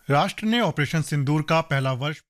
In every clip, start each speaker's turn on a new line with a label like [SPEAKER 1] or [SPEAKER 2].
[SPEAKER 1] राष्ट्र ने ऑपरेशन सिंदूर का पहला वर्ष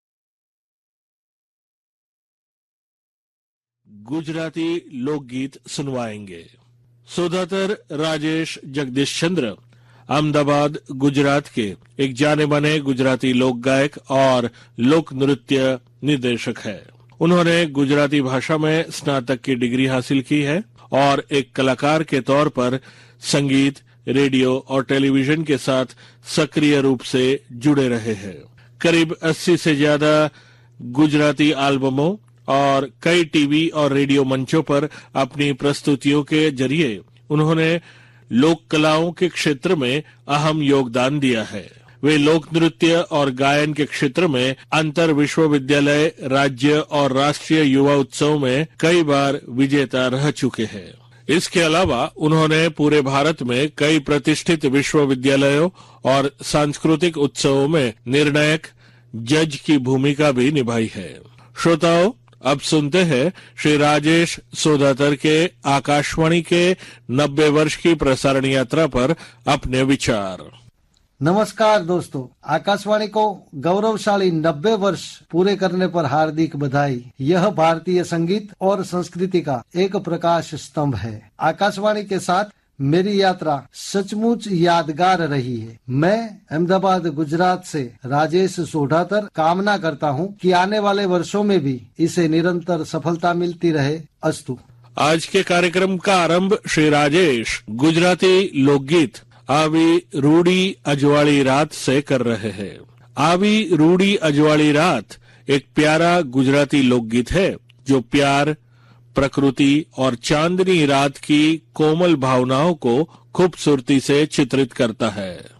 [SPEAKER 2] गुजराती लोकगीत सुनवाएंगे। सोदातर राजेश जगदीश चंद्र अहमदाबाद गुजरात के एक जाने माने गुजराती लोक गायक और लोक नृत्य निर्देशक है। उन्होंने गुजराती भाषा में स्नातक की डिग्री हासिल की है और एक कलाकार के तौर पर संगीत, रेडियो और टेलीविजन के साथ सक्रिय रूप से जुड़े रहे हैं। करीब 80 से ज्यादा गुजराती एल्बमों और कई टीवी और रेडियो मंचों पर अपनी प्रस्तुतियों के जरिए उन्होंने लोक कलाओं के क्षेत्र में अहम योगदान दिया है। वे लोक नृत्य और गायन के क्षेत्र में अंतर विश्वविद्यालय, राज्य और राष्ट्रीय युवा उत्सव में कई बार विजेता रह चुके हैं। इसके अलावा उन्होंने पूरे भारत में कई प्रतिष्ठित विश्वविद्यालयों और सांस्कृतिक उत्सवों में निर्णायक जज की भूमिका भी निभाई है। श्रोताओं, अब सुनते हैं श्री राजेश सोदातर के आकाशवाणी के 90 वर्ष की प्रसारण यात्रा पर अपने विचार।
[SPEAKER 3] नमस्कार दोस्तों, आकाशवाणी को गौरवशाली 90 वर्ष पूरे करने पर हार्दिक बधाई। यह भारतीय संगीत और संस्कृति का एक प्रकाश स्तंभ है। आकाशवाणी के साथ मेरी यात्रा सचमुच यादगार रही है। मैं अहमदाबाद गुजरात से राजेश सोढ़ातर कामना करता हूं कि आने वाले वर्षों में भी इसे निरंतर सफलता मिलती रहे। अस्तु।
[SPEAKER 2] आज के कार्यक्रम का आरंभ श्री राजेश गुजराती लोकगीत आवी रूडी अजवाड़ी रात से कर रहे हैं। आवी रूडी अजवाड़ी रात एक प्यारा गुजराती लोकगीत है जो प्यार, प्रकृति और चांदनी रात की कोमल भावनाओं को खूबसूरती से चित्रित करता है।